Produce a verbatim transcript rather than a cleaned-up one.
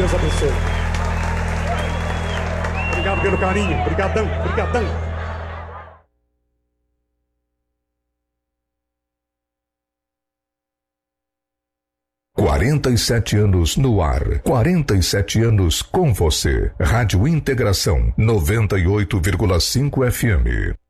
Deus abençoe. Obrigado pelo carinho. Obrigadão, obrigadão. quarenta e sete anos no ar. quarenta e sete anos com você. Rádio Integração noventa e oito vírgula cinco F M.